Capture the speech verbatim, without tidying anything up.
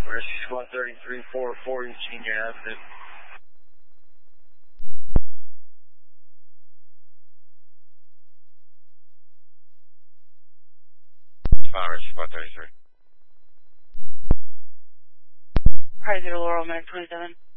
Rescue Squad thirty-three four four, Eugenia Avenue. Uh, Rescue Squad thirty-three. Hi, zero Laurel, nine twenty-seven.